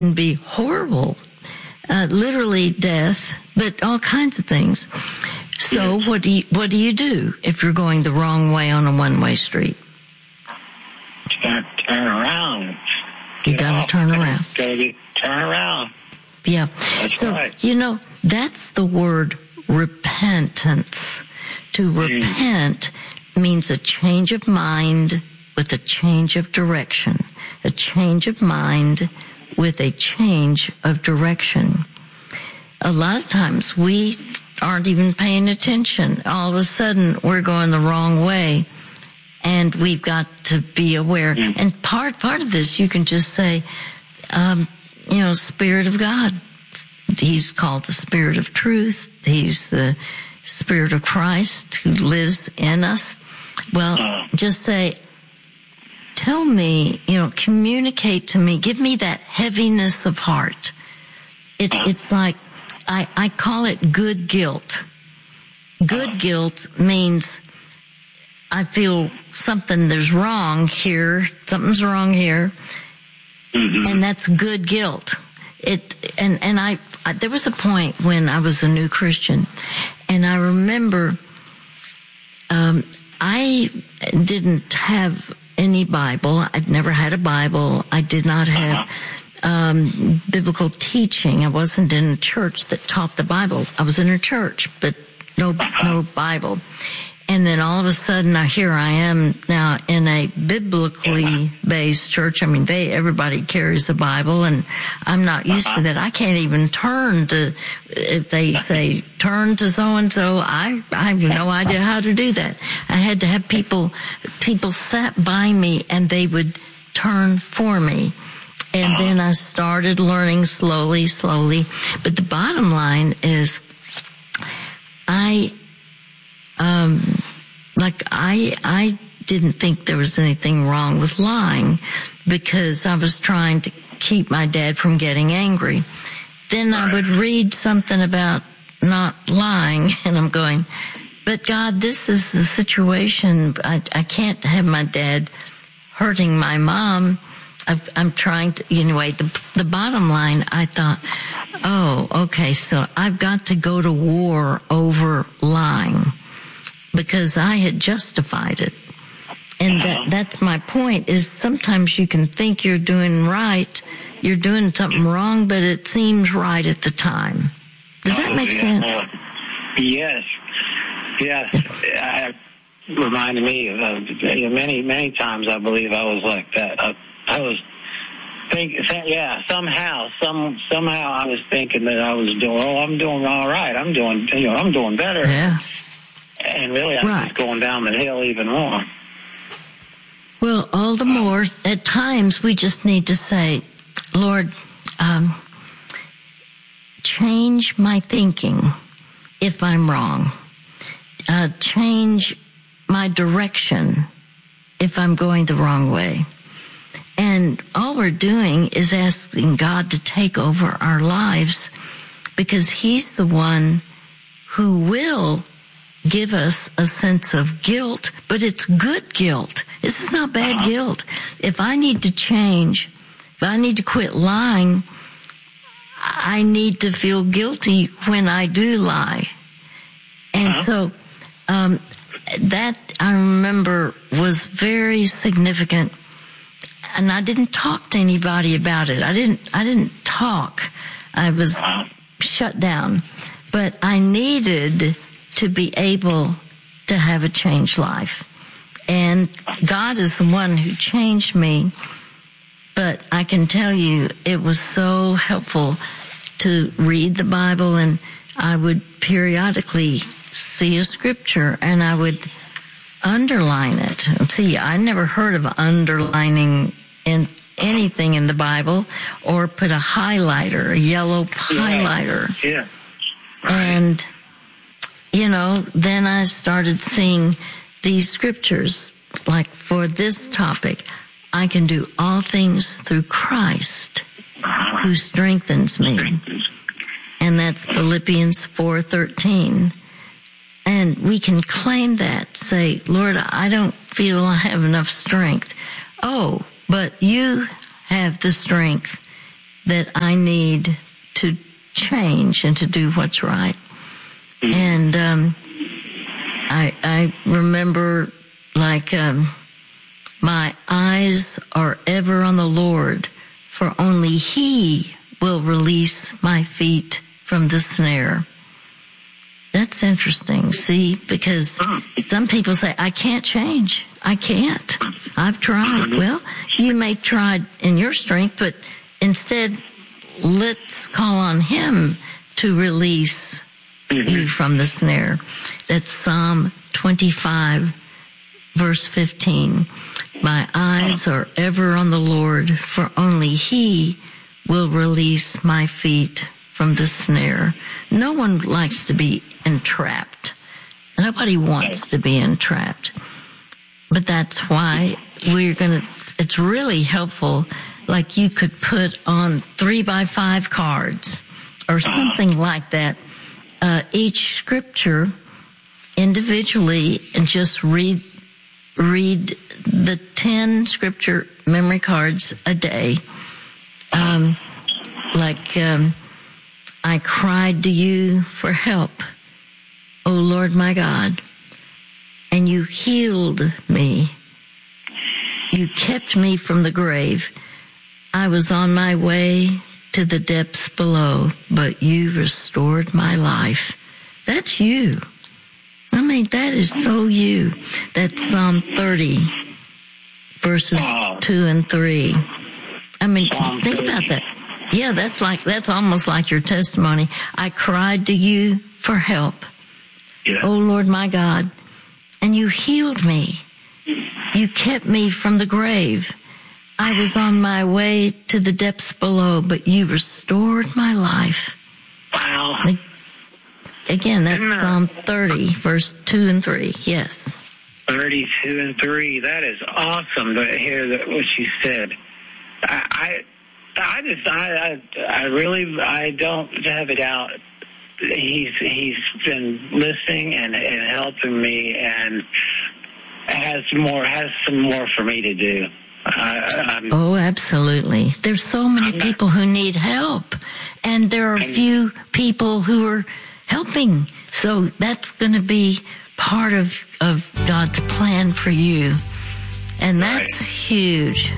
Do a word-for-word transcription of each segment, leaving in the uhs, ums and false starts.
can be horrible, uh, literally death, but all kinds of things. So Yes. what do you, what do you do if you're going the wrong way on a one-way street? Turn, turn around. You Get gotta off. turn around. Gotta get, turn around. Yeah. That's so, right. you know, that's the word repentance. To repent means a change of mind with a change of direction. A change of mind with a change of direction. A lot of times we aren't even paying attention. All of a sudden we're going the wrong way. And we've got to be aware. Mm. And part part of this, you can just say, um, you know, Spirit of God. He's called the Spirit of Truth. He's the Spirit of Christ who lives in us. Well, just say, tell me, you know, communicate to me, give me that heaviness of heart. It, it's like, I, I call it good guilt. Good guilt means I feel something, there's wrong here, something's wrong here, mm-hmm. and that's good guilt. It, and, and I, I, there was a point when I was a new Christian, and I remember, um, I didn't have any Bible. I'd never had a Bible. I did not have, um, biblical teaching. I wasn't in a church that taught the Bible. I was in a church, but no, no Bible. And then all of a sudden, now here I am now in a biblically based church. I mean, they, everybody carries the Bible, and I'm not used to that. I can't even turn to, if they say, turn to so-and-so, I, I have no idea how to do that. I had to have people, people sat by me and they would turn for me. And then I started learning slowly, slowly. But the bottom line is, I, Um, like I, I didn't think there was anything wrong with lying because I was trying to keep my dad from getting angry. Then I would read something about not lying and I'm going, but God, this is the situation. I, I can't have my dad hurting my mom. I've, I'm trying to, anyway, the, the bottom line, I thought, oh, okay, so I've got to go to war over lying. Because I had justified it. And that, that's my point, is sometimes you can think you're doing right, you're doing something wrong, but it seems right at the time. Does that make sense? Uh, yes. Yes. It reminded me of uh, many, many times I believe I was like that. I, I was think, yeah, somehow, some, somehow I was thinking that I was doing, oh, I'm doing all right. I'm doing, you know, I'm doing better. Yeah. And really, I'm right. just going down the hill even more. Well, all the more, at times we just need to say, Lord, um, change my thinking if I'm wrong. Uh, change my direction if I'm going the wrong way. And all we're doing is asking God to take over our lives because He's the one who will give us a sense of guilt, but it's good guilt. This is not bad uh-huh. guilt. If I need to change, if I need to quit lying, I need to feel guilty when I do lie. And uh-huh. so, um, that I remember was very significant. And I didn't talk to anybody about it. I didn't, I didn't talk. I was uh-huh. shut down, but I needed to be able to have a changed life. And God is the one who changed me, but I can tell you it was so helpful to read the Bible, and I would periodically see a scripture and I would underline it. See, I never heard of underlining in anything in the Bible or put a highlighter, a yellow highlighter. Yeah. yeah. Right. And you know, then I started seeing these scriptures, like for this topic, I can do all things through Christ who strengthens me. And that's Philippians four thirteen. And we can claim that, say, Lord, I don't feel I have enough strength. Oh, but you have the strength that I need to change and to do what's right. Mm-hmm. And um, I, I remember, like, um, my eyes are ever on the Lord, for only He will release my feet from the snare. That's interesting, see, because some people say, I can't change. I can't. I've tried. Well, you may try in your strength, but instead, let's call on Him to release you from the snare. That's Psalm twenty-five, verse fifteen. My eyes are ever on the Lord, for only He will release my feet from the snare. No one likes to be entrapped. Nobody wants to be entrapped. But that's why we're going to, it's really helpful, like you could put on three by five cards or something like that, uh, each scripture individually, and just read, read the ten scripture memory cards a day. Um, like, um, I cried to you for help, O Lord my God, and you healed me. You kept me from the grave. I was on my way to the depths below, but you restored my life. That's you. I mean, that is so you. That's Psalm thirty, verses two and three. I mean, think about that. Yeah, that's like, that's almost like your testimony. I cried to you for help. Yeah. Oh Lord my God, and you healed me. You kept me from the grave. I was on my way to the depths below, but you restored my life. Wow. Again, that's Psalm thirty, verse two and three. Yes. thirty-two and three. That is awesome to hear that what you said. I, I, I just, I, I, I really, I don't have a doubt. He's he's been listening and, and helping me, and has more has some more for me to do. I, oh, absolutely. There's so many not, people who need help, and there are a few people who are helping. So that's going to be part of of God's plan for you, and that's right. Huge.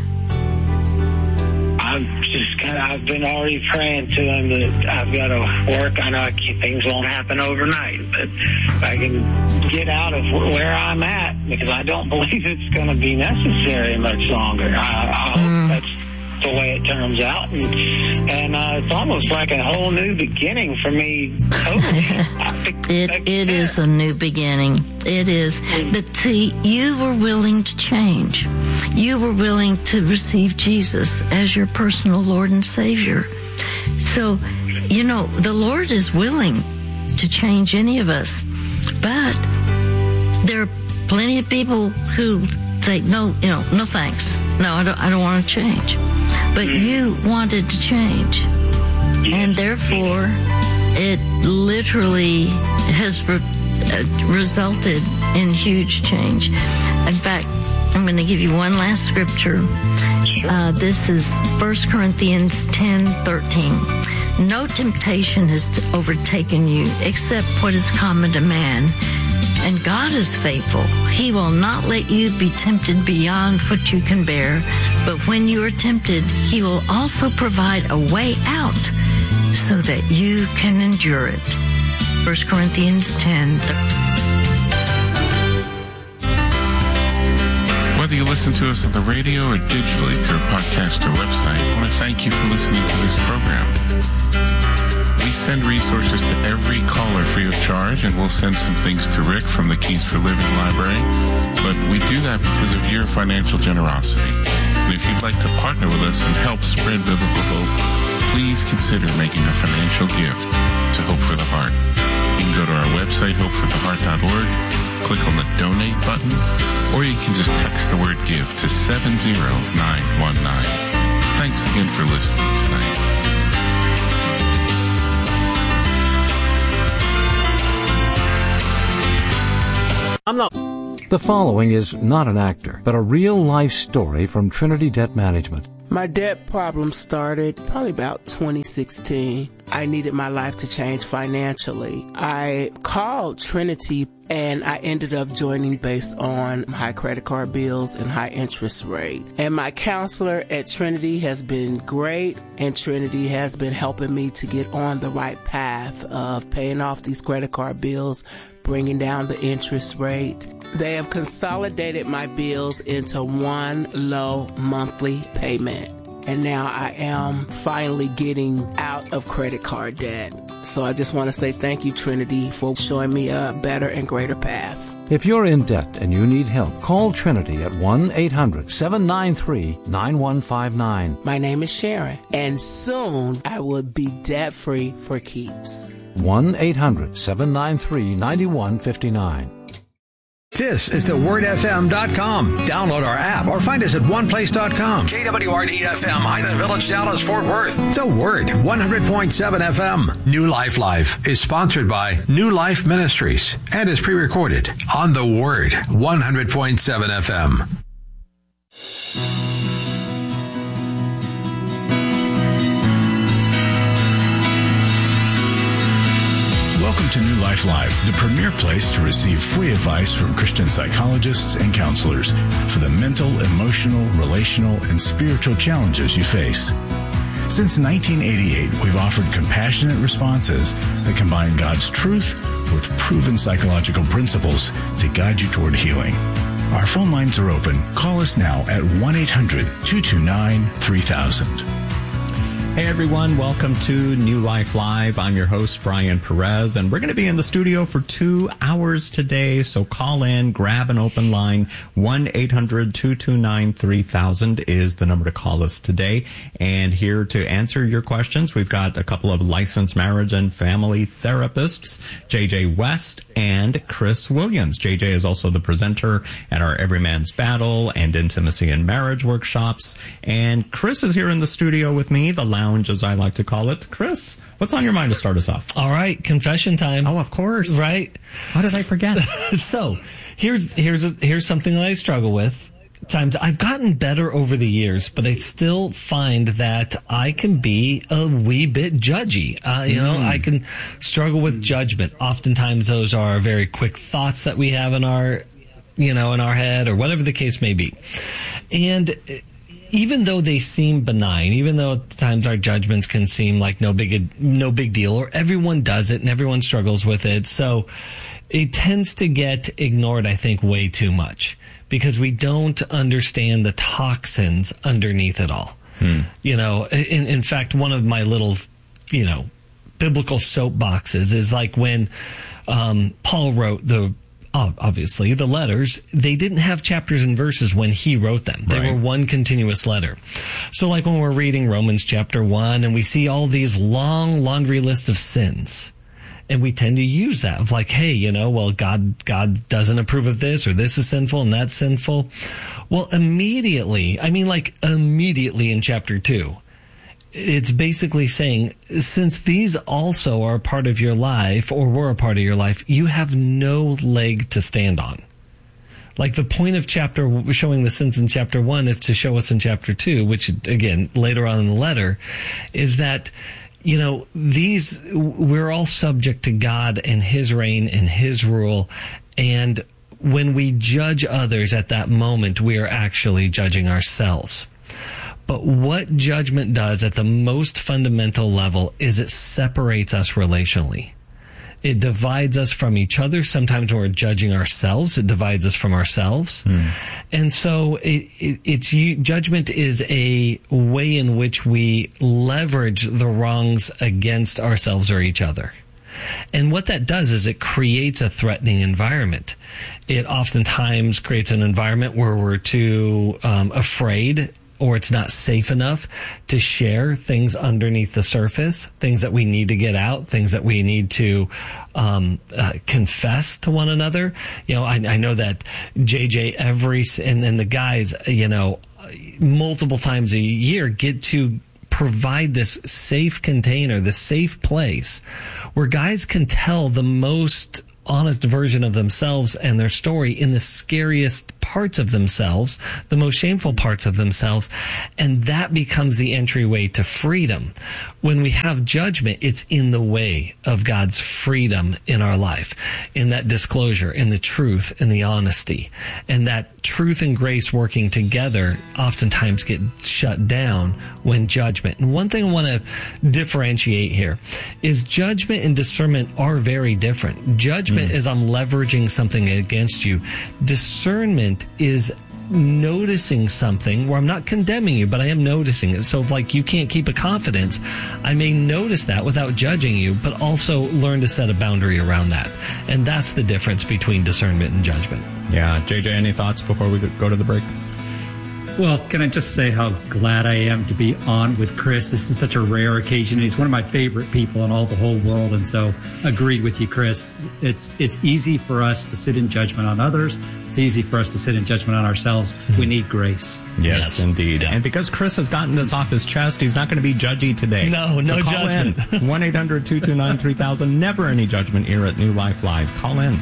I'm just kind of, I've been already praying to Him that I've got to work. I know I can't, things won't happen overnight, but if I can get out of where I'm at, because I don't believe it's going to be necessary much longer. I, I hope mm. that's the way it turns out, and, and uh, it's almost like a whole new beginning for me. Totally. it it is a new beginning. It is. But see, you were willing to change. You were willing to receive Jesus as your personal Lord and Savior. So, you know, the Lord is willing to change any of us, but there are plenty of people who say, no, you know, no thanks. No, I don't, I don't want to change. But you wanted to change. And therefore, it literally has re- uh, resulted in huge change. In fact, I'm going to give you one last scripture. Uh, this is First Corinthians ten thirteen. No temptation has overtaken you except what is common to man. And God is faithful. He will not let you be tempted beyond what you can bear. But when you are tempted, He will also provide a way out so that you can endure it. First Corinthians ten. Whether you listen to us on the radio or digitally through a podcast or website, I want to thank you for listening to this program. We send resources to every caller free of charge, and we'll send some things to Rick from the Keys for Living Library. But we do that because of your financial generosity. And if you'd like to partner with us and help spread biblical hope, please consider making a financial gift to Hope for the Heart. You can go to our website, hope for the heart dot org, click on the donate button, or you can just text the word give to seven zero nine one nine. Thanks again for listening tonight. I'm not. The following is not an actor, but a real-life story from Trinity Debt Management. My debt problem started probably about twenty sixteen. I needed my life to change financially. I called Trinity and I ended up joining based on high credit card bills and high interest rate. And my counselor at Trinity has been great, and Trinity has been helping me to get on the right path of paying off these credit card bills, bringing down the interest rate. They have consolidated my bills into one low monthly payment. And now I am finally getting out of credit card debt. So I just want to say thank you, Trinity, for showing me a better and greater path. If you're in debt and you need help, call Trinity at one eight hundred seven nine three nine one five nine. My name is Sharon, and soon I will be debt-free for keeps. one eight hundred seven nine three nine one five nine. This is the word f m dot com. Download our app or find us at one place dot com. K W R D F M, Highland Village, Dallas, Fort Worth. The Word, one hundred point seven F M. New Life Live is sponsored by New Life Ministries and is pre-recorded on The Word, one hundred point seven F M. Welcome to New Life Live, the premier place to receive free advice from Christian psychologists and counselors for the mental, emotional, relational, and spiritual challenges you face. Since nineteen eighty-eight, we've offered compassionate responses that combine God's truth with proven psychological principles to guide you toward healing. Our phone lines are open. Call us now at one eight hundred two two nine three thousand. Hey everyone, welcome to New Life Live. I'm your host, Brian Perez, and we're going to be in the studio for two hours today, so call in, grab an open line. one eight hundred two two nine three thousand is the number to call us today. And here to answer your questions, we've got a couple of licensed marriage and family therapists, J J West and Chris Williams. J J is also the presenter at our Every Man's Battle and Intimacy and Marriage workshops. And Chris is here in the studio with me, the lounge, as I like to call it. Chris, what's on your mind to start us off? All right, confession time. Oh, of course. Right. How did I forget? So, here's here's a, here's something that I struggle with. Time to, I've gotten better over the years, but I still find that I can be a wee bit judgy. Uh, you mm. know, I can struggle with judgment. Oftentimes, those are very quick thoughts that we have in our, you know, in our head, or whatever the case may be, and even though they seem benign, even though at times our judgments can seem like no big, no big deal, or everyone does it and everyone struggles with it. So it tends to get ignored, I think, way too much because we don't understand the toxins underneath it all. Hmm. You know, in, in fact, one of my little, you know, biblical soapboxes is like when um, Paul wrote the obviously, the letters, they didn't have chapters and verses when he wrote them. They right. were one continuous letter. So like when we're reading Romans chapter one and we see all these long laundry lists of sins, and we tend to use that of like, hey, you know, well, God, God doesn't approve of this, or this is sinful and that's sinful. Well, immediately, I mean, like immediately in chapter two, it's basically saying, since these also are a part of your life, or were a part of your life, you have no leg to stand on. Like the point of chapter showing the sins in chapter one is to show us in chapter two, which again, later on in the letter, is that, you know, these, we're all subject to God and his reign and his rule. And when we judge others at that moment, we are actually judging ourselves. But what judgment does at the most fundamental level is it separates us relationally. It divides us from each other. Sometimes when we're judging ourselves, it divides us from ourselves. Mm. And so it, it, it's judgment is a way in which we leverage the wrongs against ourselves or each other. And what that does is it creates a threatening environment. It oftentimes creates an environment where we're too um, afraid, or it's not safe enough to share things underneath the surface, things that we need to get out, things that we need to um, uh, confess to one another. You know, I, I know that J J every, and then the guys, you know, multiple times a year get to provide this safe container, this safe place where guys can tell the most honest version of themselves and their story in the scariest parts of themselves, the most shameful parts of themselves, and that becomes the entryway to freedom. When we have judgment, it's in the way of God's freedom in our life, in that disclosure, in the truth, in the honesty. And that truth and grace working together oftentimes get shut down when judgment. And one thing I want to differentiate here is judgment and discernment are very different. Judgment mm. is I'm leveraging something against you. Discernment is noticing something where I'm not condemning you, but I am noticing it. So like you can't keep a confidence, I may notice that without judging you, but also learn to set a boundary around that. And that's the difference between discernment and judgment. Yeah. J J, any thoughts before we go to the break? Well, can I just say how glad I am to be on with Chris? This is such a rare occasion. He's one of my favorite people in all the whole world. And so agreed with you, Chris. It's it's easy for us to sit in judgment on others. It's easy for us to sit in judgment on ourselves. Mm-hmm. We need grace. Yes, yes. indeed. Yeah. And because Chris has gotten this off his chest, he's not going to be judgy today. No, no so call judgment. in. one eight hundred two two nine three thousand. Never any judgment here at New Life Live. Call in.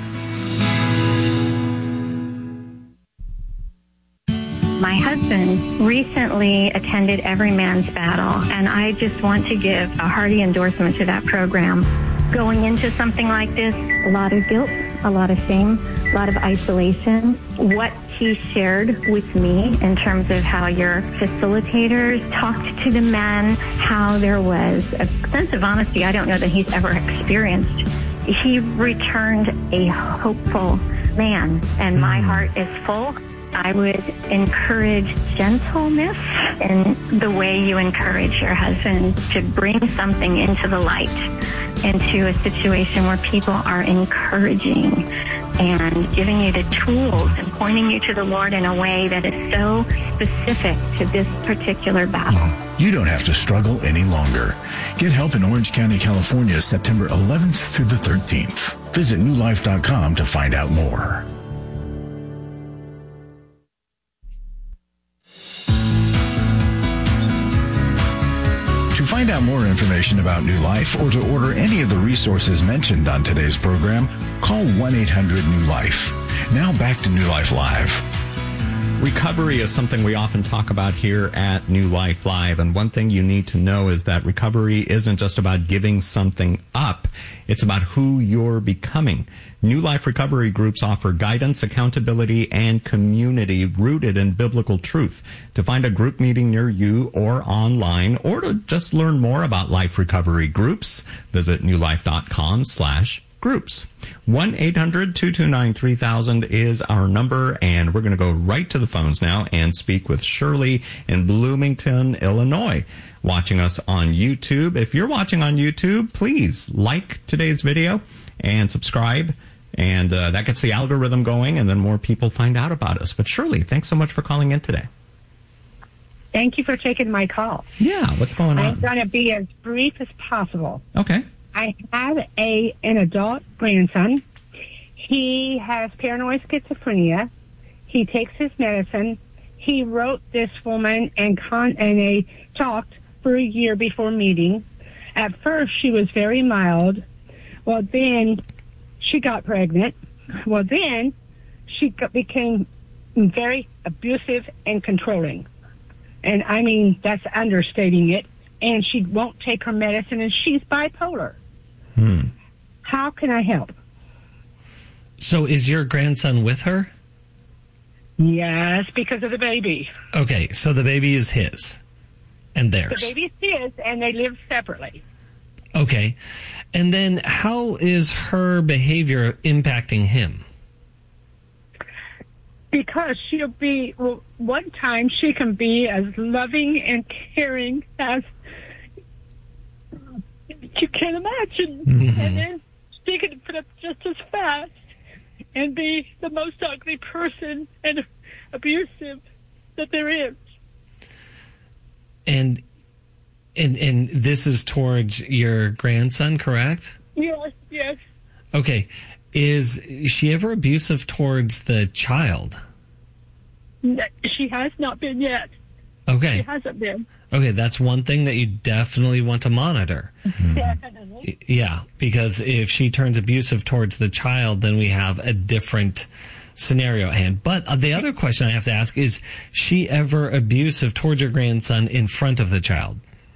My husband recently attended Every Man's Battle, and I just want to give a hearty endorsement to that program. Going into something like this, a lot of guilt, a lot of shame, a lot of isolation. What he shared with me in terms of how your facilitators talked to the men, how there was a sense of honesty I don't know that he's ever experienced. He returned a hopeful man, and my heart is full. I would encourage gentleness in the way you encourage your husband to bring something into the light, into a situation where people are encouraging and giving you the tools and pointing you to the Lord in a way that is so specific to this particular battle. You don't have to struggle any longer. Get help in Orange County, California, September eleventh through the thirteenth. Visit new life dot com to find out more. To find out more information about New Life or to order any of the resources mentioned on today's program, call one eight hundred new life. Now back to New Life Live. Recovery is something we often talk about here at New Life Live. And one thing you need to know is that recovery isn't just about giving something up. It's about who you're becoming. New Life Recovery groups offer guidance, accountability, and community rooted in biblical truth. To find a group meeting near you or online, or to just learn more about Life Recovery groups, visit new life dot com slash groups. one eight hundred two two nine three thousand is our number, and we're going to go right to the phones now and speak with Shirley in Bloomington, Illinois, watching us on YouTube. If you're watching on YouTube, please like today's video and subscribe, and uh, that gets the algorithm going, and then more people find out about us. But Shirley, thanks so much for calling in today. Thank you for taking my call. Yeah, what's going on? I'm going to be as brief as possible. Okay. I have a an adult grandson. He has paranoid schizophrenia. He takes his medicine. He wrote this woman and con and they talked for a year before meeting. At first, she was very mild. Well, then she got pregnant. Well, then she got, became very abusive and controlling. And I mean, that's understating it. And she won't take her medicine, and she's bipolar. Hmm. How can I help? So is your grandson with her? Yes, because of the baby. Okay, so the baby is his and theirs. The baby is his, and they live separately. Okay. And then how is her behavior impacting him? Because she'll be, well, one time she can be as loving and caring as you can imagine. Mm-hmm. And then she can put up just as fast and be the most ugly person and abusive that there is. And and and this is towards your grandson, correct? Yes, yes. Okay. Is she ever abusive towards the child? No, she has not been yet. Okay. She hasn't been. Okay, that's one thing that you definitely want to monitor. Mm-hmm. Definitely. Yeah, because if she turns abusive towards the child, then we have a different scenario at hand. But uh, the other question I have to ask is, she ever abusive towards your grandson in front of the child?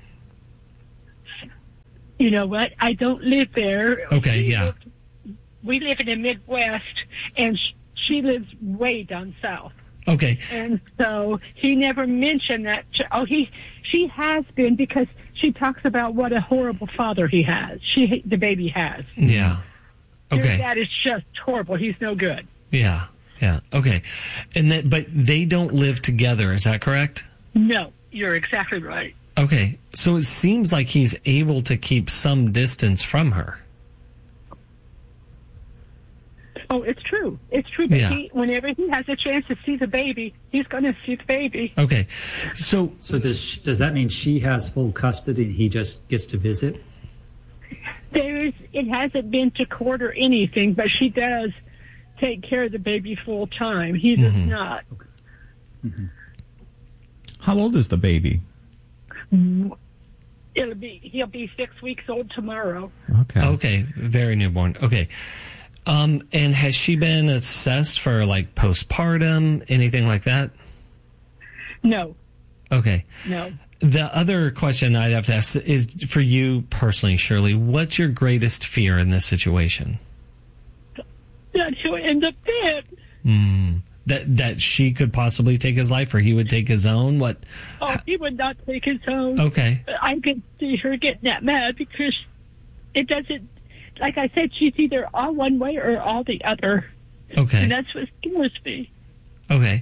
You know what? I don't live there. Okay, we yeah. Live, we live in the Midwest, and sh- she lives way down south. Okay. And so he never mentioned that. Ch- oh, he she has been, because she talks about what a horrible father he has. She the baby has. Yeah. Okay. Your dad is just horrible. He's no good. Yeah. Yeah. Okay. And that, but they don't live together. Is that correct? No, you're exactly right. Okay. So it seems like he's able to keep some distance from her. Oh, it's true. It's true. But Yeah. he, whenever he has a chance to see the baby, he's going to see the baby. Okay. So, so does sh- does that mean she has full custody and he just gets to visit? There's, it hasn't been to court or anything, but she does take care of the baby full time. He does Mhm. not. Mm-hmm. How old is the baby? It'll be he'll be six weeks old tomorrow. Okay. Okay. Very newborn. Okay. Um, and has she been assessed for like postpartum, anything like that? No, Okay. no. The other question I'd have to ask is for you personally, Shirley, what's your greatest fear in this situation? That he'll end up dead. Mm, that that she could possibly take his life, or he would take his own? What? Oh, he would not take his own. Okay. I could see her getting that mad because it doesn't. Like I said, she's either all one way or all the other. Okay. And that's what scares me. Okay.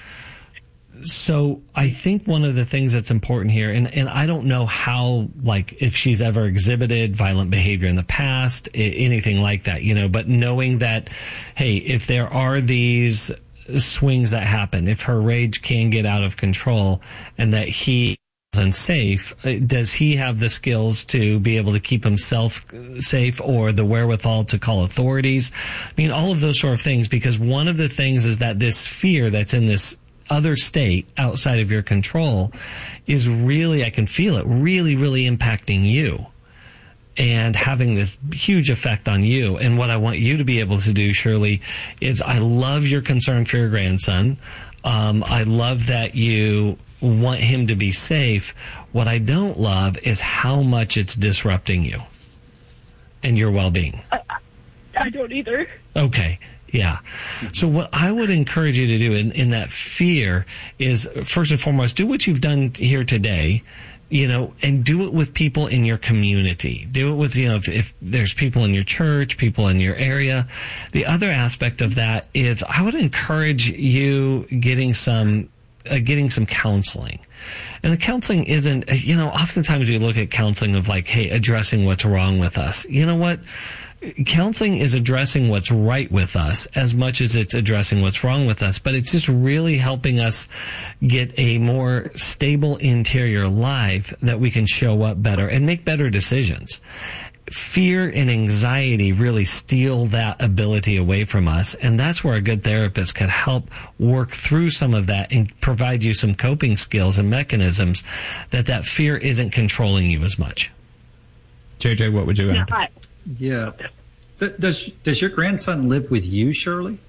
So I think one of the things that's important here, and, and I don't know how, like, if she's ever exhibited violent behavior in the past, I- anything like that, you know, but knowing that, hey, if there are these swings that happen, if her rage can get out of control, and that he isn't safe, uh, does he have the skills to be able to keep himself safe, or the wherewithal to call authorities? I mean, all of those sort of things, because one of the things is that this fear that's in this other state outside of your control is really, I can feel it, really, really impacting you and having this huge effect on you. And what I want you to be able to do, Shirley, is I love your concern for your grandson. Um, I love that you want him to be safe. What I don't love is how much it's disrupting you and your well-being. I, I don't either. Okay. Yeah. So what I would encourage you to do in, in that fear is, first and foremost, do what you've done here today, you know, and do it with people in your community. Do it with, you know, if, if there's people in your church, people in your area. The other aspect of that is I would encourage you getting some Uh, getting some counseling. And the counseling isn't, you know, oftentimes we look at counseling of like, hey, addressing what's wrong with us. You know what? Counseling is addressing what's right with us as much as it's addressing what's wrong with us. But it's just really helping us get a more stable interior life that we can show up better and make better decisions. Fear and anxiety really steal that ability away from us. And that's where a good therapist can help work through some of that and provide you some coping skills and mechanisms that that fear isn't controlling you as much. J J, what would you add? I, Yeah. Th- Does does your grandson live with you, Shirley?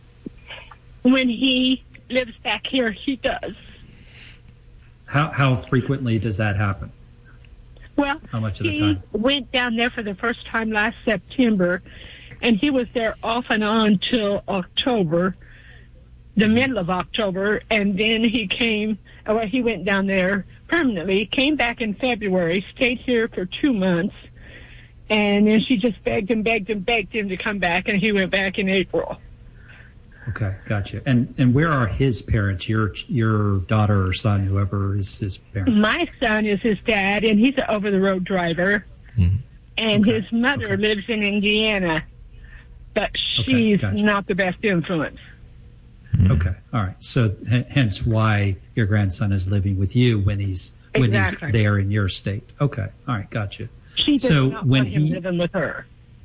when he lives back here, he does. How how frequently does that happen? Well, How much of the he time? went down there for the first time last September, and he was there off and on till October, the middle of October, and then he came, well, he went down there permanently, came back in February, stayed here for two months, and then she just begged him, begged him, begged him to come back, and he went back in April. Okay, gotcha. And and where are his parents? Your your daughter or son, whoever is his parents? My son is his dad, and he's an over-the-road driver, Mm-hmm. and his mother lives in Indiana, but she's gotcha. not the best influence. Okay, all right. So h- hence why your grandson is living with you when he's when Exactly. he's there in your state. Okay, all right, gotcha. She does So not when want him he- living with her.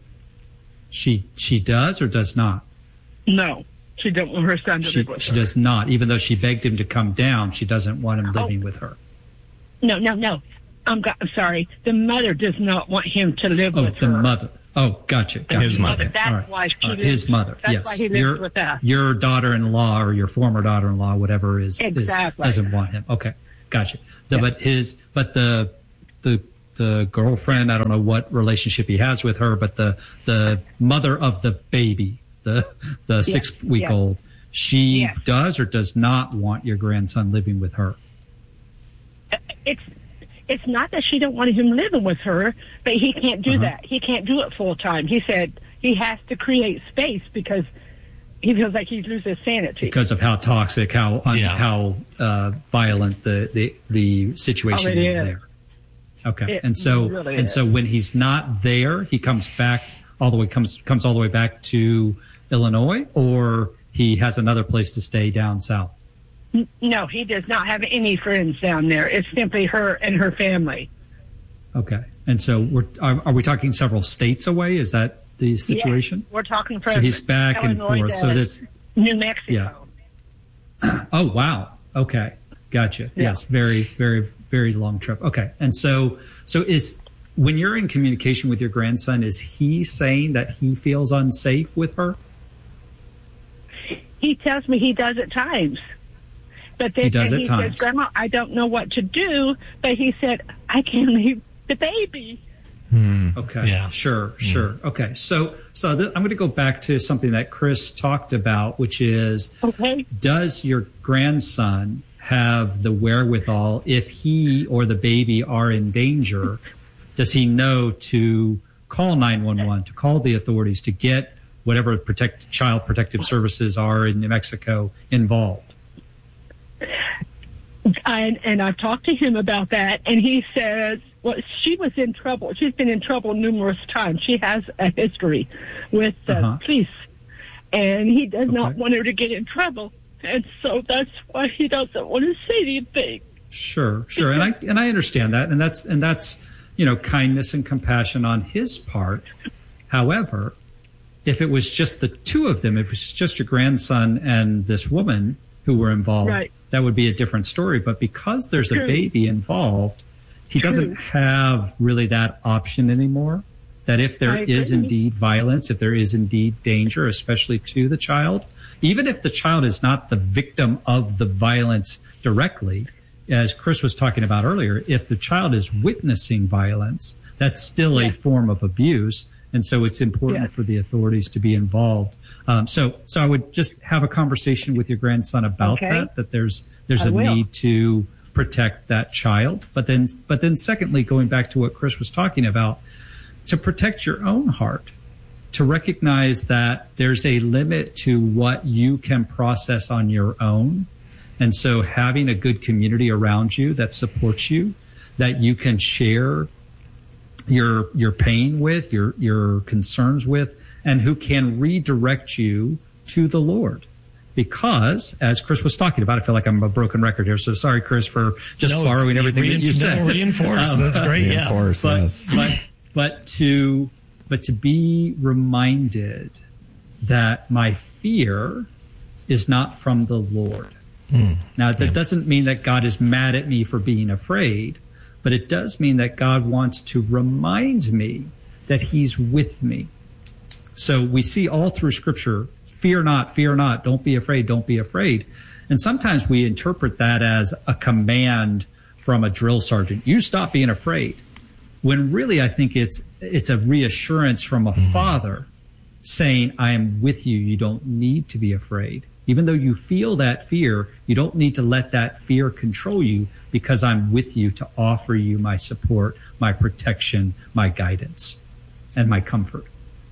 She she does or does not? No, she don't want her son to She live with she her. does not. Even though she begged him to come down, she doesn't want him living with her. No, no, no. I'm, go- I'm sorry. The mother does not want him to live Oh, with the her. mother. Oh, gotcha. gotcha. His mother. That's All right. why she All right. lives, His mother. That's yes. why he lives your, with us. Your daughter-in-law or your former daughter-in-law, whatever, is, Exactly. is doesn't want him. Okay, gotcha. The, Yeah. But his, but the, the, the girlfriend, I don't know what relationship he has with her, but the, the mother of the baby, the, the Yes. six-week-old, she Yes. does or does not want your grandson living with her. It's it's not that she don't want him living with her, but he can't do Uh-huh. that. He can't do it full time. He said he has to create space because he feels like he loses sanity. Because of how toxic, how un, Yeah. how uh, violent the, the the situation Oh, it is, is. there. Okay, It and so really and is. so when he's not there, he comes back all the way comes comes all the way back to Illinois, or he has another place to stay down south. N- No, he does not have any friends down there. It's simply her and her family. Okay, and so we're are, are we talking several states away? Is that the situation? Yeah, we're talking from So he's back and Illinois forth. to So this New Mexico. Yeah. Oh, wow. Okay. Gotcha. Yeah. Yes. Very, very, very long trip. Okay. And so, so is, when you're in communication with your grandson, is he saying that he feels unsafe with her? He tells me he does at times. But then He does and at he times. says, Grandma, I don't know what to do. But he said, I can't leave the baby. Okay. Yeah. Sure. Sure. Okay. So, so th- I'm going to go back to something that Chris talked about, which is, Okay. does your grandson have the wherewithal, if he or the baby are in danger, does he know to call nine one one, to call the authorities, to get whatever protect, child protective services are in New Mexico involved? And, and I've talked to him about that, and he says, well, she was in trouble. She's been in trouble numerous times. She has a history with the Uh-huh. police, and he does not Okay. want her to get in trouble. And so that's why he doesn't want to say anything. Sure, sure, and I and I understand that, and that's and that's you know kindness and compassion on his part. However, if it was just the two of them, if it was just your grandson and this woman who were involved, Right. that would be a different story. But because there's a True. baby involved, he doesn't have really that option anymore. That if there I is agree. indeed violence, if there is indeed danger, especially to the child, even if the child is not the victim of the violence directly, as Chris was talking about earlier, if the child is witnessing violence, that's still a Yes. form of abuse. And so it's important Yes. for the authorities to be involved. Um, so, so I would just have a conversation with your grandson about Okay. that, that there's, there's I a will. need to protect that child. But then, but then secondly, going back to what Chris was talking about, to protect your own heart, to recognize that there's a limit to what you can process on your own. And so having a good community around you that supports you, that you can share your, your pain with, your, your concerns with, and who can redirect you to the Lord. Because, as Chris was talking about, I feel like I'm a broken record here. So sorry, Chris, for just No, borrowing everything that you reinf- said. no, reinforce. That's great, yeah. Reinforce, but, yes. but, but to, but to be reminded that my fear is not from the Lord. Mm. Now, that doesn't mean that God is mad at me for being afraid, but it does mean that God wants to remind me that He's with me. So we see all through Scripture, fear not, fear not, don't be afraid, don't be afraid. And sometimes we interpret that as a command from a drill sergeant. You stop being afraid. When really I think it's it's a reassurance from a father saying, I am with you. You don't need to be afraid. Even though you feel that fear, you don't need to let that fear control you, because I'm with you to offer you my support, my protection, my guidance, and my comfort.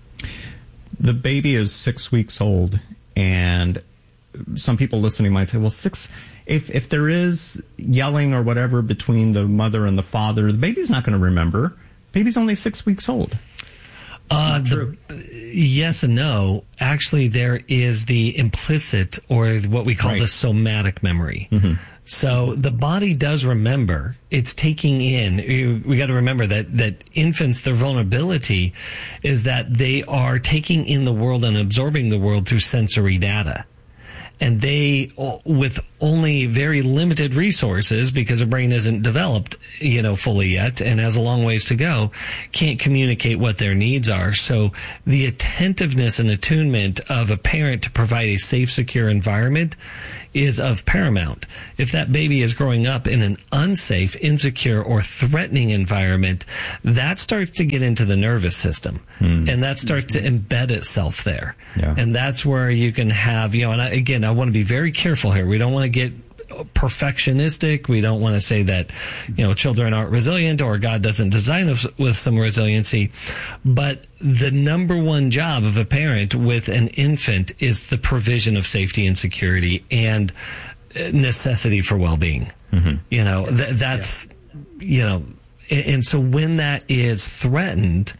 The baby is six weeks old, and some people listening might say, well, six, if, if there is yelling or whatever between the mother and the father, the baby's not going to remember. Baby's only six weeks old. Uh, the, yes and no. Actually, there is the implicit, or what we call Right. the somatic memory. Mm-hmm. So the body does remember. It's taking in. you- We got to remember that that infants, their vulnerability is that they are taking in the world and absorbing the world through sensory data. And they, with only very limited resources because the brain isn't developed, you know, fully yet and has a long ways to go, can't communicate what their needs are. So the attentiveness and attunement of a parent to provide a safe, secure environment is of paramount. If that baby is growing up in an unsafe, insecure, or threatening environment, that starts to get into the nervous system. Hmm. And that starts to embed itself there. Yeah. And that's where you can have, you know, and I, again, I want to be very careful here. We don't want to get perfectionistic. We don't want to say that, you know, children aren't resilient or God doesn't design us with some resiliency. But the number one job of a parent with an infant is the provision of safety and security and necessity for well-being. Mm-hmm. You know, th- that's, yeah. you know, and, and so when that is threatened,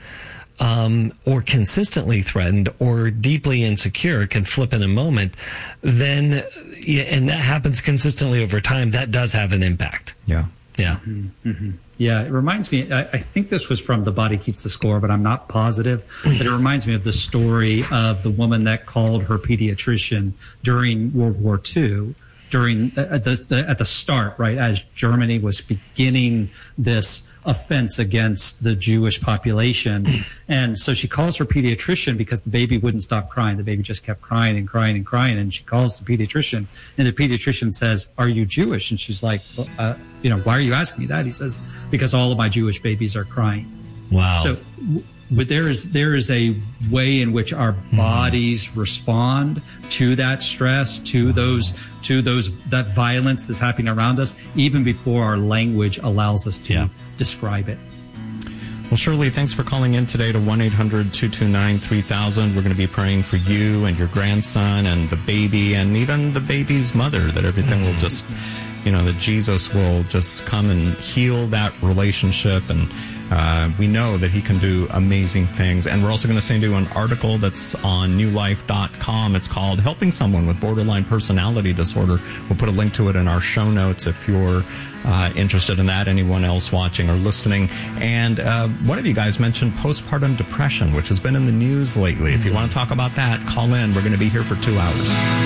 Um, or consistently threatened or deeply insecure, can flip in a moment, then, yeah, and that happens consistently over time, that does have an impact. Yeah. Yeah. Mm-hmm. Mm-hmm. Yeah. It reminds me, I, I think this was from The Body Keeps the Score, but I'm not positive. But it reminds me of the story of the woman that called her pediatrician during World War Two, during, at the, the at the start, right, as Germany was beginning this offense against the Jewish population. And so she calls her pediatrician because the baby wouldn't stop crying. The baby just kept crying and crying and crying. And she calls the pediatrician, and the pediatrician says, "Are you Jewish?" And she's like, well, uh, you know, "Why are you asking me that?" He says, "Because all of my Jewish babies are crying." Wow. So, but there is, there is a way in which our bodies mm. respond to that stress, to those, to those, that violence that's happening around us, even before our language allows us to yeah. describe it. Well, Shirley, thanks for calling in today to one eight hundred two two nine three thousand. We're going to be praying for you and your grandson and the baby and even the baby's mother, that everything will just, you know, that Jesus will just come and heal that relationship. And uh, we know that he can do amazing things. And we're also going to send you an article that's on new life dot com. It's called Helping Someone with Borderline Personality Disorder. We'll put a link to it in our show notes if you're Uh, interested in that, anyone else watching or listening. And uh, one of you guys mentioned postpartum depression, which has been in the news lately. If you want to talk about that, call in. We're going to be here for two hours.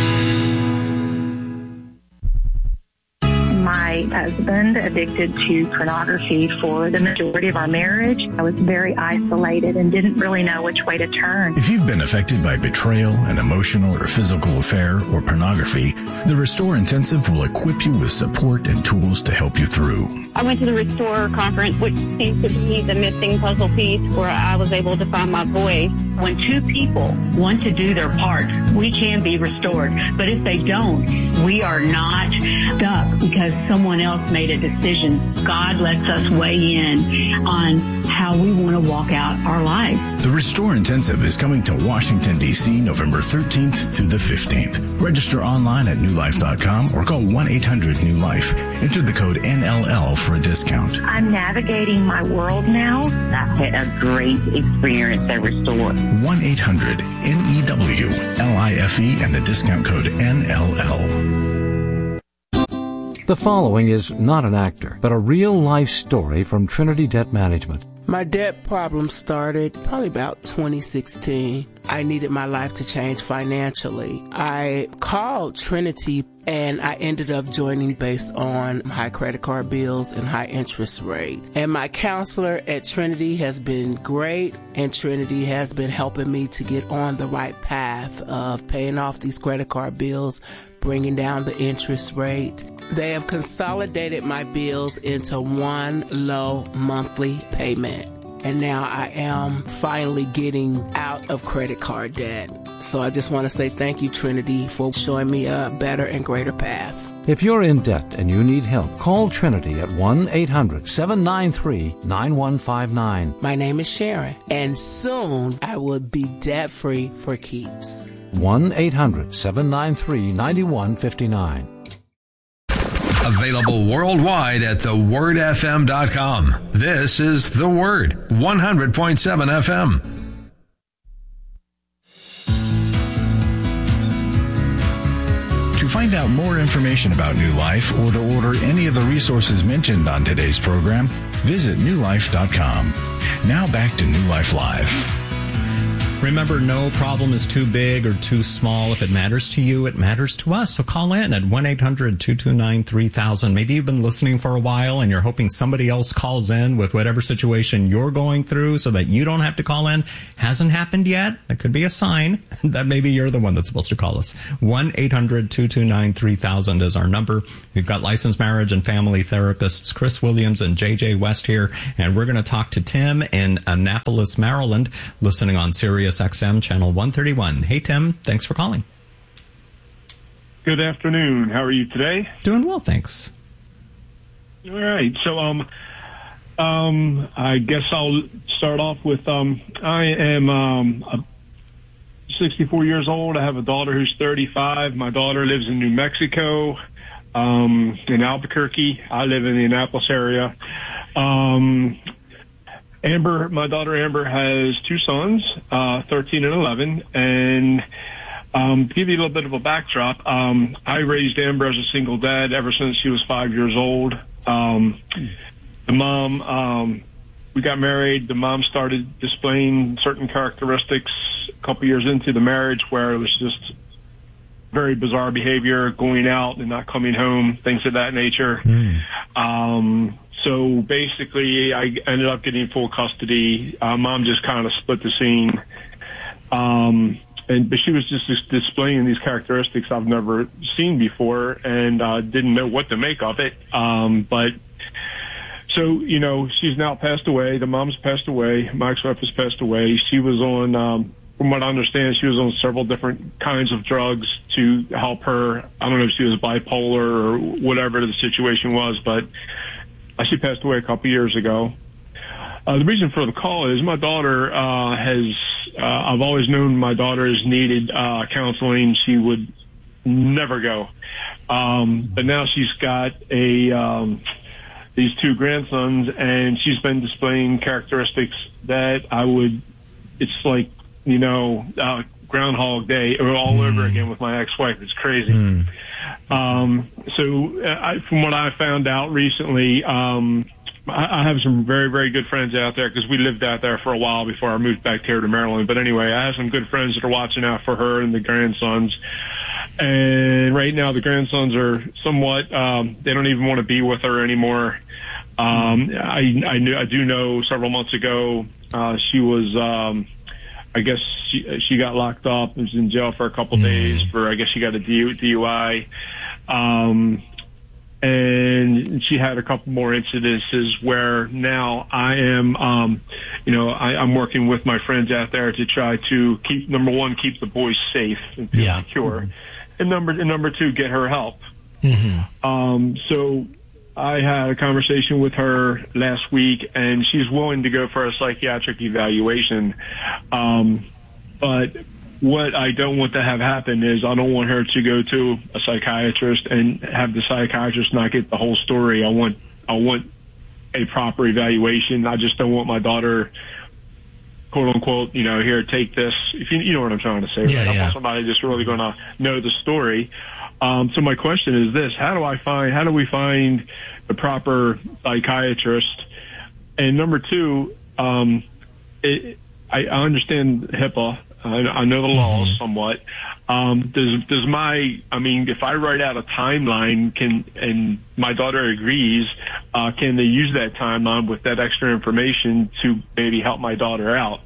My husband addicted to pornography for the majority of our marriage. I was very isolated and didn't really know which way to turn. If you've been affected by betrayal, an emotional or physical affair, or pornography, the Restore Intensive will equip you with support and tools to help you through. I went to the Restore conference, which seems to be the missing puzzle piece where I was able to find my voice. When two people want to do their part, we can be restored. But if they don't, we are not stuck because someone else made a decision. God lets us weigh in on how we want to walk out our life. The Restore Intensive is coming to Washington, D C November thirteenth through the fifteenth. Register online at new life dot com or call one eight hundred new life. Enter the code N L L for a discount. I'm navigating my world now. I've had a great experience at Restore. one eight hundred N E W L I F E and the discount code N L L. The following is not an actor, but a real-life story from Trinity Debt Management. My debt problem started probably about twenty sixteen. I needed my life to change financially. I called Trinity and I ended up joining based on high credit card bills and high interest rate. And my counselor at Trinity has been great, and Trinity has been helping me to get on the right path of paying off these credit card bills, bringing down the interest rate. They have consolidated my bills into one low monthly payment. And now I am finally getting out of credit card debt. So I just want to say thank you, Trinity, for showing me a better and greater path. If you're in debt and you need help, call Trinity at one eight hundred seven nine three nine one five nine. My name is Sharon, and soon I will be debt-free for keeps. one eight hundred seven nine three nine one five nine. Available worldwide at the word f m dot com. This is The Word, one hundred point seven F M. To find out more information about New Life or to order any of the resources mentioned on today's program, visit new life dot com. Now back to New Life Live. Remember, no problem is too big or too small. If it matters to you, it matters to us. So call in at one eight hundred two two nine three thousand. Maybe you've been listening for a while and you're hoping somebody else calls in with whatever situation you're going through so that you don't have to call in. Hasn't happened yet. That could be a sign that maybe you're the one that's supposed to call us. one eight hundred two two nine three thousand is our number. We've got licensed marriage and family therapists Chris Williams and J J West here, and we're going to talk to Tim in Annapolis, Maryland, listening on Sirius X M channel one thirty-one. Hey, Tim, thanks for calling. Good afternoon. How are you today? Doing well, thanks. All right. So, um, um, I guess I'll start off with, um, I am, um, sixty-four years old. I have a daughter who's thirty-five. My daughter lives in New Mexico, um, in Albuquerque. I live in the Annapolis area. Um, Amber, my daughter Amber has two sons, uh, thirteen and eleven, and um, to give you a little bit of a backdrop, um, I raised Amber as a single dad ever since she was five years old. Um, the mom, um, we got married. The mom started displaying certain characteristics a couple years into the marriage where it was just very bizarre behavior, going out and not coming home, things of that nature. Mm. Um, So basically, I ended up getting full custody. Uh, mom just kind of split the scene. Um, and, but she was just, just displaying these characteristics I've never seen before and uh, didn't know what to make of it. Um, but so, you know, she's now passed away. The mom's passed away. My ex-wife has passed away. She was on, um, from what I understand, she was on several different kinds of drugs to help her. I don't know if she was bipolar or whatever the situation was, but she passed away a couple years ago. Uh, the reason for the call is my daughter uh, has, uh, I've always known my daughter has needed uh, counseling. She would never go. Um, but now she's got a, um, these two grandsons, and she's been displaying characteristics that I would, it's like, you know, uh, Groundhog Day all mm. over again with my ex-wife. It's crazy. Mm. Um, so uh, I, from what I found out recently, um, I, I have some very, very good friends out there because we lived out there for a while before I moved back here to Maryland. But anyway, I have some good friends that are watching out for her and the grandsons. And right now the grandsons are somewhat, um, they don't even want to be with her anymore. Um, I, I knew, I do know several months ago, uh, she was, um, I guess she, she got locked up and was in jail for a couple mm. days for, I guess she got a D U I. Um, and she had a couple more incidences where now I am, um, you know, I, I'm working with my friends out there to try to keep, number one, keep the boys safe and feel yeah. secure. Mm-hmm. And number, and number two, get her help. Mm-hmm. Um, so I had a conversation with her last week, and she's willing to go for a psychiatric evaluation. Um, but what I don't want to have happen is I don't want her to go to a psychiatrist and have the psychiatrist not get the whole story. I want, I want a proper evaluation. I just don't want my daughter, quote unquote, you know, here, take this. If you, you know what I'm trying to say. Yeah, right? I yeah. want somebody just really going to know the story. Um, so my question is this: How do I find? How do we find the proper psychiatrist? And number two, um, it, I, I understand HIPAA. I, I know the laws mm-hmm. somewhat. Um, does does my? I mean, if I write out a timeline, can and my daughter agrees, uh, can they use that timeline with that extra information to maybe help my daughter out?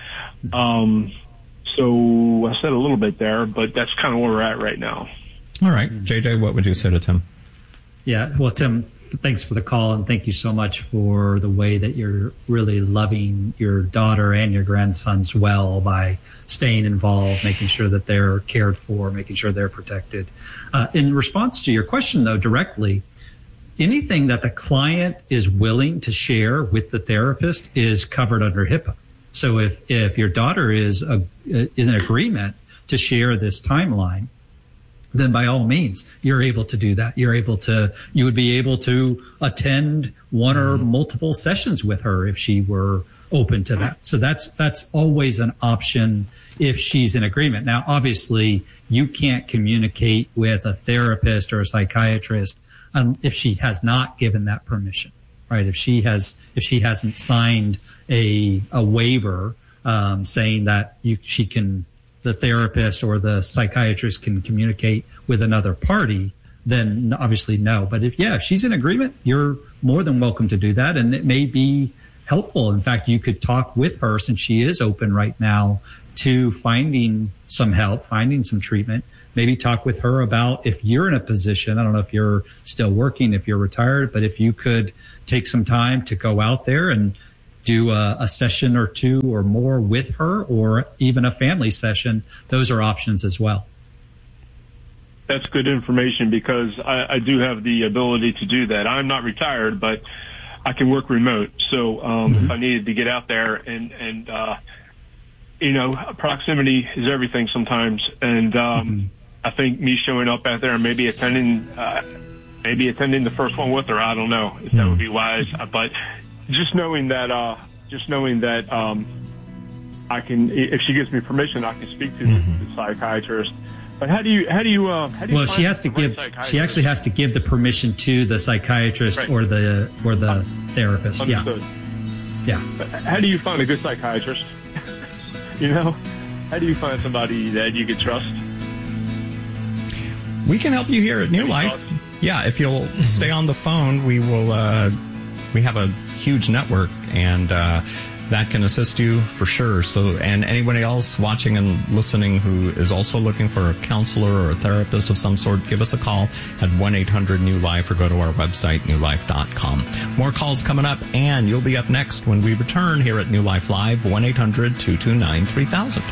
Um, so I said a little bit there, but that's kind of where we're at right now. All right. J J, what would you say to Tim? Yeah, well, Tim, thanks for the call, and thank you so much for the way that you're really loving your daughter and your grandsons well by staying involved, making sure that they're cared for, making sure they're protected. Uh, in response to your question, though, directly, anything that the client is willing to share with the therapist is covered under HIPAA. So if, if your daughter is a, is in agreement to share this timeline, then by all means, you're able to do that. You're able to, you would be able to attend one or multiple sessions with her if she were open to that. So that's, that's always an option if she's in agreement. Now, obviously, you can't communicate with a therapist or a psychiatrist um, if she has not given that permission, right? If she has, if she hasn't signed a, a waiver um, saying that you, she can, the therapist or the psychiatrist can communicate with another party, then obviously no. But if, yeah, if she's in agreement, you're more than welcome to do that. And it may be helpful. In fact, you could talk with her, since she is open right now to finding some help, finding some treatment. Maybe talk with her about if you're in a position, I don't know if you're still working, if you're retired, but if you could take some time to go out there and do a, a session or two or more with her, or even a family session, those are options as well. That's good information, because I, I do have the ability to do that. I'm not retired, but I can work remote. So um, mm-hmm. if I needed to get out there and, and uh, you know, proximity is everything sometimes. And um, mm-hmm. I think me showing up out there and maybe attending, uh, maybe attending the first one with her, I don't know if mm-hmm. that would be wise. But just knowing that, uh, just knowing that um, I can, if she gives me permission, I can speak to mm-hmm. the, the psychiatrist. But how do you, how do you, uh, how do you well, she has to give, she actually has to give the permission to the psychiatrist right. or the, or the uh, therapist. Understood. Yeah. Yeah. But how do you find a good psychiatrist? You know, how do you find somebody that you can trust? We can help you here at New Life. Yeah. If you'll mm-hmm. stay on the phone, we will, uh, we have a huge network, and, uh, that can assist you for sure. So, and anybody else watching and listening who is also looking for a counselor or a therapist of some sort, give us a call at one eight hundred new life or go to our website, new life dot com. More calls coming up, and you'll be up next when we return here at New Life Live, one eight hundred two two nine three thousand.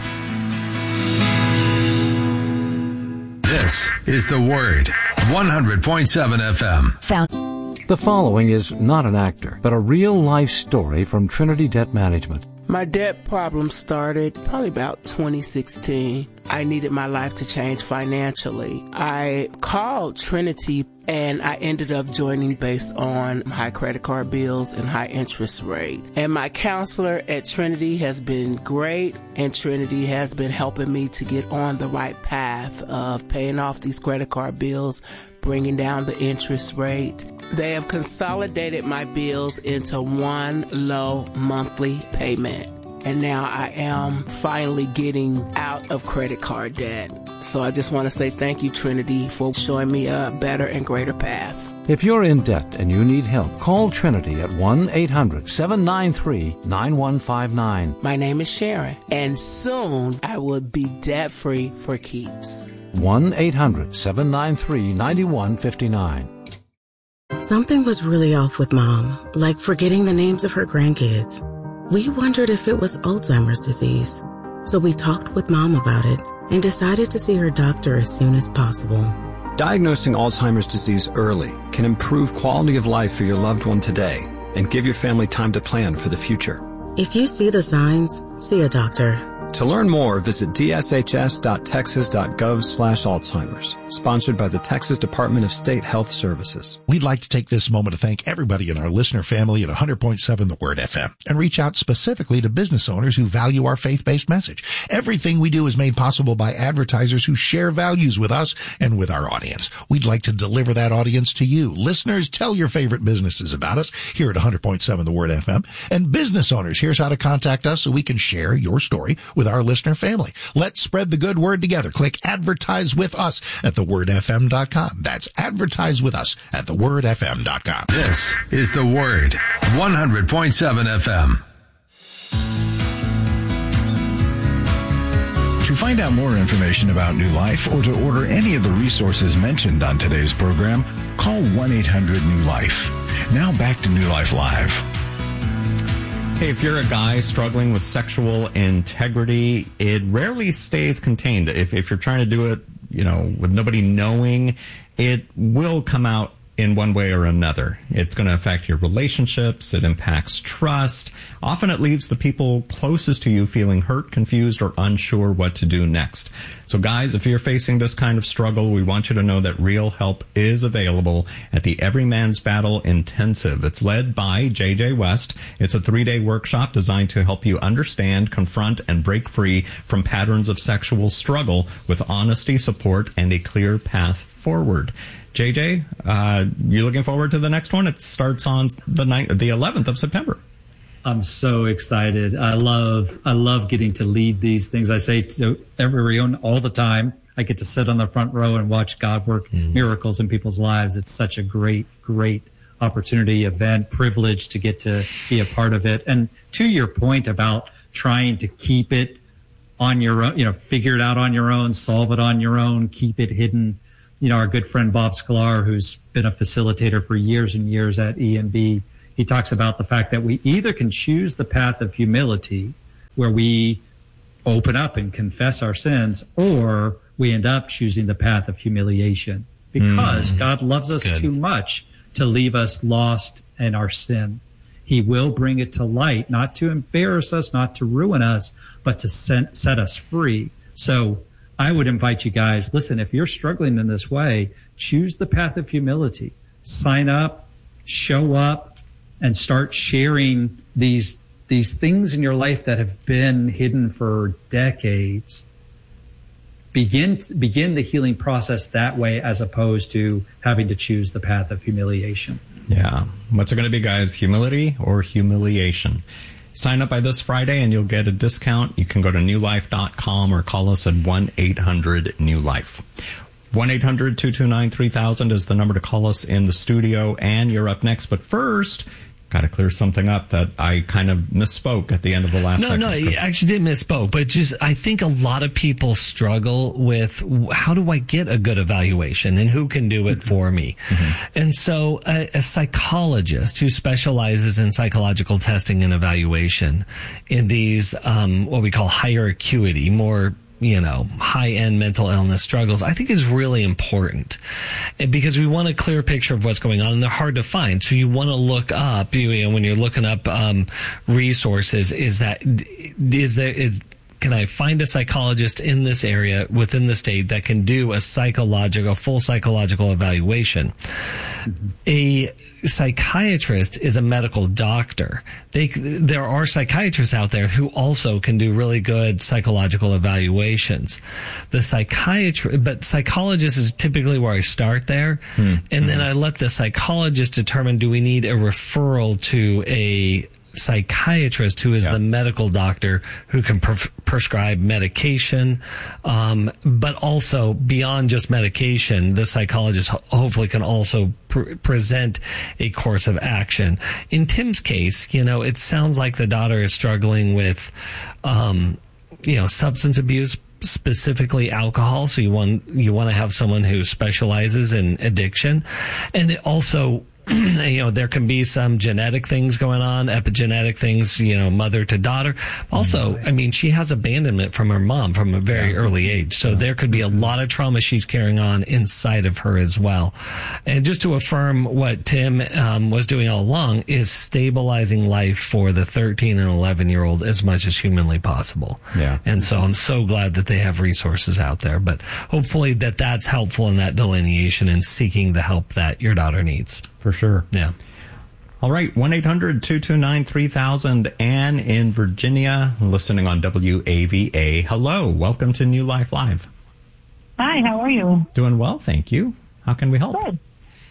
This is The Word, one hundred point seven F M. Found. The following is not an actor, but a real-life story from Trinity Debt Management. My debt problem started probably about twenty sixteen. I needed my life to change financially. I called Trinity, and I ended up joining based on high credit card bills and high interest rate. And my counselor at Trinity has been great, and Trinity has been helping me to get on the right path of paying off these credit card bills, bringing down the interest rate. They have consolidated my bills into one low monthly payment. And now I am finally getting out of credit card debt. So I just want to say thank you, Trinity, for showing me a better and greater path. If you're in debt and you need help, call Trinity at one eight hundred seven nine three nine one five nine. My name is Sharon, and soon I will be debt-free for keeps. one eight hundred seven nine three nine one five nine. Something was really off with Mom, like forgetting the names of her grandkids. We wondered if it was Alzheimer's disease. So we talked with Mom about it and decided to see her doctor as soon as possible. Diagnosing Alzheimer's disease early can improve quality of life for your loved one today and give your family time to plan for the future. If you see the signs, see a doctor. To learn more, visit d s h s dot texas dot gov slash Alzheimer's. Sponsored by the Texas Department of State Health Services. We'd like to take this moment to thank everybody in our listener family at one hundred point seven The Word F M and reach out specifically to business owners who value our faith-based message. Everything we do is made possible by advertisers who share values with us and with our audience. We'd like to deliver that audience to you. Listeners, tell your favorite businesses about us here at one hundred point seven The Word F M. And business owners, here's how to contact us so we can share your story with our listener family. Let's spread the good word together. Click advertise with us at the word f m dot com. That's advertise with us at the word f m dot com. This is The Word, one hundred point seven F M. To find out more information about New Life or to order any of the resources mentioned on today's program, call one eight hundred new life. Now back to New Life Live. Hey, if you're a guy struggling with sexual integrity, it rarely stays contained. If, if you're trying to do it, you know, with nobody knowing, it will come out in one way or another. It's going to affect your relationships. It impacts trust. Often it leaves the people closest to you feeling hurt, confused, or unsure what to do next. So guys, if you're facing this kind of struggle, we want you to know that real help is available at the Every Man's Battle Intensive. It's led by J J West. It's a three-day workshop designed to help you understand, confront, and break free from patterns of sexual struggle with honesty, support, and a clear path forward. J J, uh, you looking forward to the next one? It starts on the ninth, the eleventh of September. I'm so excited. I love I love getting to lead these things. I say to everyone all the time, I get to sit on the front row and watch God work mm. miracles in people's lives. It's such a great, great opportunity, event, privilege to get to be a part of it. And to your point about trying to keep it on your own, you know, figure it out on your own, solve it on your own, keep it hidden. You know, our good friend Bob Sklar, who's been a facilitator for years and years at E M B, he talks about the fact that we either can choose the path of humility, where we open up and confess our sins, or we end up choosing the path of humiliation, because mm, God loves us good. too much to leave us lost in our sin. He will bring it to light, not to embarrass us, not to ruin us, but to set, set us free. So I would invite you guys, listen, if you're struggling in this way, choose the path of humility. Sign up, show up, and start sharing these these things in your life that have been hidden for decades. Begin begin the healing process that way, as opposed to having to choose the path of humiliation. Yeah. What's it going to be, guys? Humility or humiliation? Sign up by this Friday and you'll get a discount. You can go to new life dot com or call us at one eight hundred new life. one eight hundred two two nine three thousand is the number to call us in the studio, and you're up next. But first, got to clear something up that I kind of misspoke at the end of the last no, segment. No, no, I actually did misspoke, but just I think a lot of people struggle with how do I get a good evaluation and who can do it for me? Mm-hmm. And so a, a psychologist who specializes in psychological testing and evaluation in these um, what we call higher acuity, more you know, high-end mental illness struggles, I think is really important, because we want a clear picture of what's going on, and they're hard to find. So you want to look up, you know, when you're looking up um, resources, is that, is there, is, can I find a psychologist in this area within the state that can do a psychological, full psychological evaluation? Mm-hmm. A psychiatrist is a medical doctor. They, there are psychiatrists out there who also can do really good psychological evaluations. The psychiatrist, but psychologist is typically where I start there. Mm-hmm. And then I let the psychologist determine, do we need a referral to a psychiatrist who is yeah. the medical doctor who can pre- prescribe medication, um, but also beyond just medication, the psychologist ho- hopefully can also pr- present a course of action. In Tim's case, you know, it sounds like the daughter is struggling with, um, you know, substance abuse, specifically alcohol. So you want you want to have someone who specializes in addiction, and it also. You know, there can be some genetic things going on, epigenetic things, you know, mother to daughter. Also, I mean, she has abandonment from her mom from a very early age. So there could be a lot of trauma she's carrying on inside of her as well. And just to affirm what Tim um, was doing all along is stabilizing life for the thirteen and eleven year old as much as humanly possible. Yeah. And so I'm so glad that they have resources out there, but hopefully that that's helpful in that delineation and seeking the help that your daughter needs. For sure. Yeah. All right. one eight hundred two two nine three thousand. Anne in Virginia, listening on W A V A. Hello. Welcome to New Life Live. Hi. How are you? Doing well. Thank you. How can we help? Good.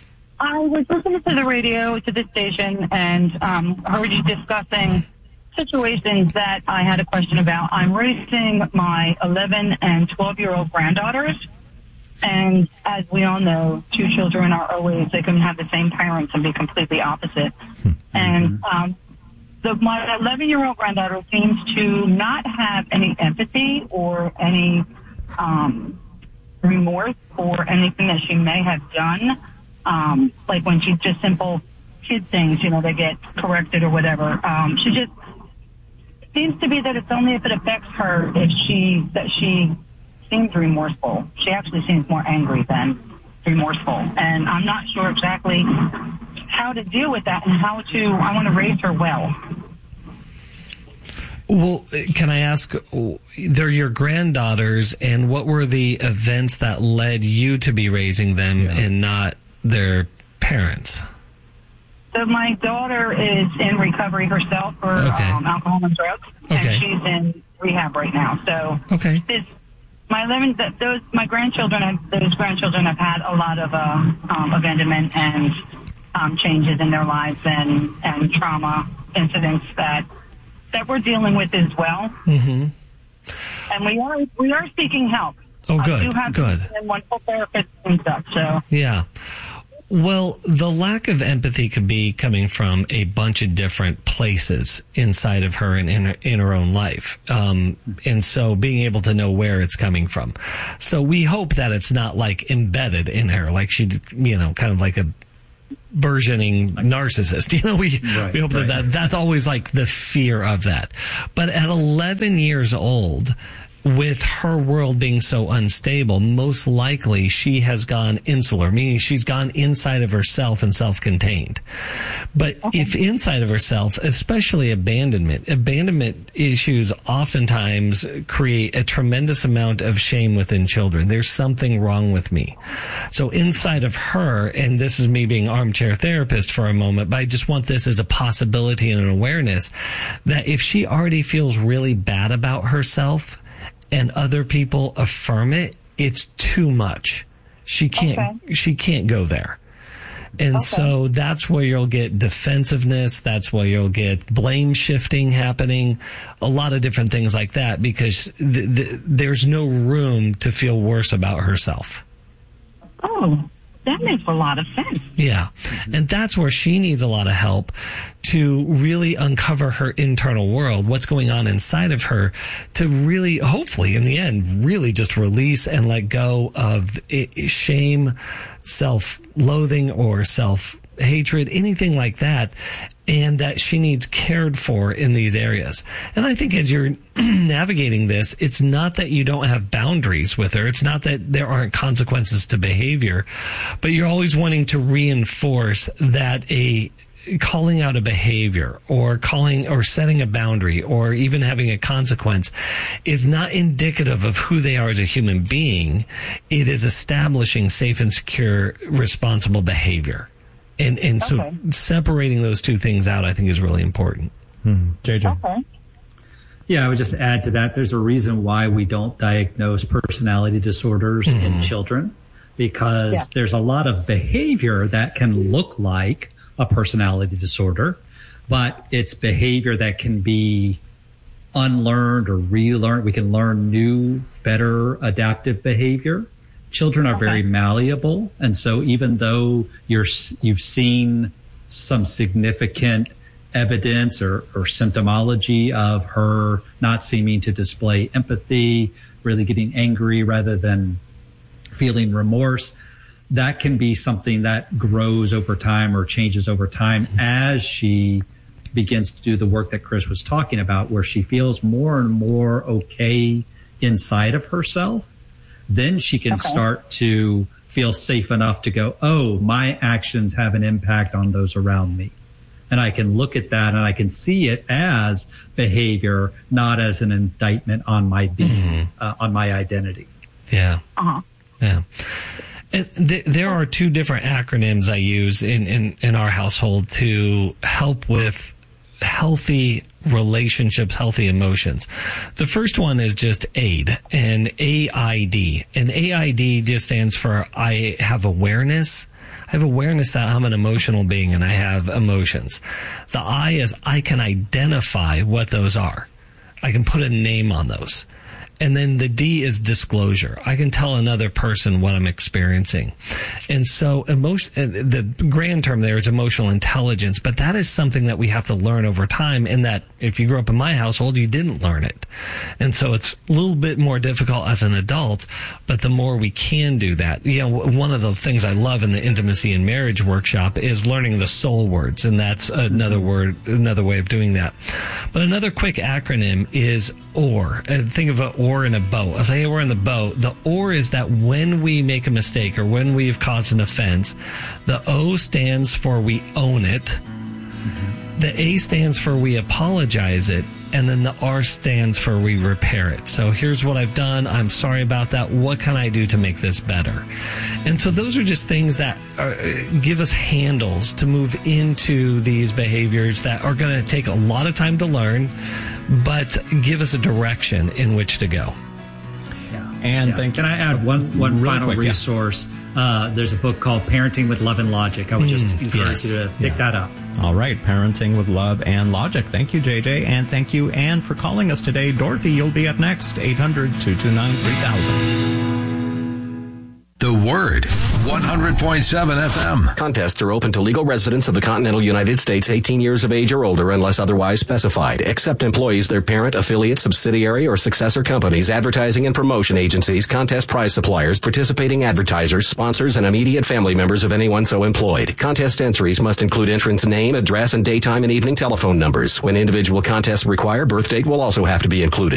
I was listening to the radio, to the station, and um, heard you discussing situations that I had a question about. I'm raising my eleven and twelve-year-old granddaughters. And as we all know, two children are always, they can have the same parents and be completely opposite. Mm-hmm. And um, the, my eleven-year-old granddaughter seems to not have any empathy or any um, remorse for anything that she may have done. Um, like when she just simple kid things, you know, they get corrected or whatever. Um, she just seems to be that it's only if it affects her if she, that she seems remorseful. She actually seems more angry than remorseful. And I'm not sure exactly how to deal with that and how to, I want to raise her well. Well, can I ask, they're your granddaughters, and what were the events that led you to be raising them yeah. and not their parents? So my daughter is in recovery herself for okay. um, alcohol and drugs, okay. and she's in rehab right now. So okay. this, my eleven, those my grandchildren, have, those grandchildren have had a lot of uh, um, abandonment and um, changes in their lives and and trauma incidents that that we're dealing with as well. Mm-hmm. And we are we are seeking help. Oh, good, I do have good. And wonderful therapists and stuff. So yeah. Well, the lack of empathy could be coming from a bunch of different places inside of her and in her, in her own life. Um, and so being able to know where it's coming from. So we hope that it's not like embedded in her, like she, you know, kind of like a burgeoning narcissist. You know, we, Right, we hope right. that, that that's always like the fear of that. But at eleven years old, with her world being so unstable, most likely she has gone insular, meaning she's gone inside of herself and self-contained. But if inside of herself, especially abandonment, abandonment issues oftentimes create a tremendous amount of shame within children. There's something wrong with me. So inside of her, and this is me being armchair therapist for a moment, but I just want this as a possibility and an awareness that if she already feels really bad about herself, and other people affirm it, it's too much. She can't, okay. she can't go there. And okay. so that's where you'll get defensiveness. That's where you'll get blame shifting happening, a lot of different things like that, because th- th- there's no room to feel worse about herself. Oh, that makes a lot of sense. Yeah. And that's where she needs a lot of help to really uncover her internal world, what's going on inside of her, to really, hopefully, in the end, really just release and let go of shame, self-loathing, or self-hatred, anything like that, and that she needs cared for in these areas. And I think as you're navigating this, it's not that you don't have boundaries with her. It's not that there aren't consequences to behavior, but you're always wanting to reinforce that a calling out a behavior or calling or setting a boundary or even having a consequence is not indicative of who they are as a human being. It is establishing safe and secure, responsible behavior. And and so okay. separating those two things out, I think, is really important. Hmm. J J. Okay. Yeah, I would just add to that, there's a reason why we don't diagnose personality disorders mm-hmm. in children, because yeah. there's a lot of behavior that can look like a personality disorder, but it's behavior that can be unlearned or relearned. We can learn new, better adaptive behavior. Children are okay. very malleable. And so even though you're, you've seen some significant evidence or, or symptomology of her not seeming to display empathy, really getting angry rather than feeling remorse, that can be something that grows over time or changes over time as she begins to do the work that Chris was talking about, where she feels more and more okay inside of herself. Then she can okay. start to feel safe enough to go, oh, my actions have an impact on those around me. And I can look at that and I can see it as behavior, not as an indictment on my being, mm-hmm. uh, on my identity. Yeah. Uh-huh. Yeah. And th- there are two different acronyms I use in, in, in our household to help with healthy relationships, healthy emotions. The first one is just AID, and A I D. And A I D just stands for I have awareness. I have awareness that I'm an emotional being and I have emotions. The I is I can identify what those are. I can put a name on those. And then the D is disclosure. I can tell another person what I'm experiencing. And so emotion, the grand term there is emotional intelligence, but that is something that we have to learn over time, and that if you grew up in my household, you didn't learn it. And so it's a little bit more difficult as an adult, but the more we can do that, you know, one of the things I love in the intimacy and marriage workshop is learning the soul words. And that's another word, another way of doing that. But another quick acronym is OR. Think of an oar in a boat. I'll say, hey, we're in the boat. The OR is that when we make a mistake or when we've caused an offense, the O stands for we own it. Mm-hmm. The A stands for we apologize it. And then the R stands for we repair it. So here's what I've done. I'm sorry about that. What can I do to make this better? And so those are just things that are, give us handles to move into these behaviors that are going to take a lot of time to learn, but give us a direction in which to go. Yeah. And yeah. Thank, can I add one, one really final quick, resource? Yeah. Uh, there's a book called Parenting with Love and Logic. I would just mm, encourage yes. you to pick yeah. that up. All right, parenting with love and logic. Thank you, J J, and thank you, Anne, for calling us today. Dorothy, you'll be up next, eight hundred, two two nine, three thousand. The Word, one hundred point seven F M. Contests are open to legal residents of the continental United States eighteen years of age or older unless otherwise specified, except employees, their parent, affiliate, subsidiary, or successor companies, advertising and promotion agencies, contest prize suppliers, participating advertisers, sponsors, and immediate family members of anyone so employed. Contest entries must include entrant's name, address, and daytime and evening telephone numbers. When individual contests require, birth date will also have to be included.